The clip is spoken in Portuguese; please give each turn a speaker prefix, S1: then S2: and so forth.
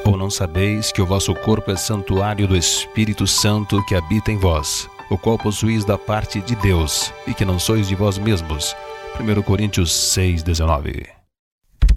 S1: Ou não sabeis que o vosso corpo é santuário do Espírito Santo que habita em vós, o qual possuís da parte de Deus, e que não sois de vós mesmos? 1 Coríntios 6:19.